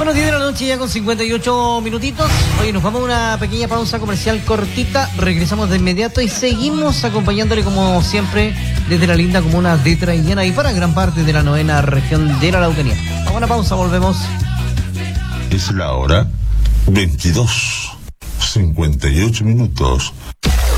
Bueno, 10 de la noche ya con 58 minutitos. Oye, nos vamos a una pequeña pausa comercial cortita. Regresamos de inmediato y seguimos acompañándole como siempre desde la linda comuna de Traillana y para gran parte de la 9ª región de la Araucanía. Vamos a una pausa, volvemos. Es la hora 22:58.